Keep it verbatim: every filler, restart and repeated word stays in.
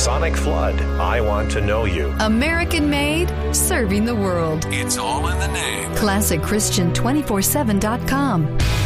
Sonic Flood, I Want to Know You. American made, serving the world. It's all in the name. classic christian two forty-seven dot com.